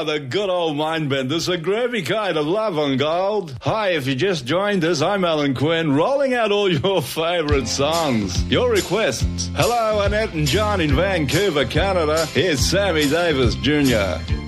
Ah, the good old Mindbenders, a groovy kind of love on gold. Hi, if you just joined us, I'm Alan Quinn, rolling out all your favourite songs. Your requests. Hello, Annette and John in Vancouver, Canada. Here's Sammy Davis Jr.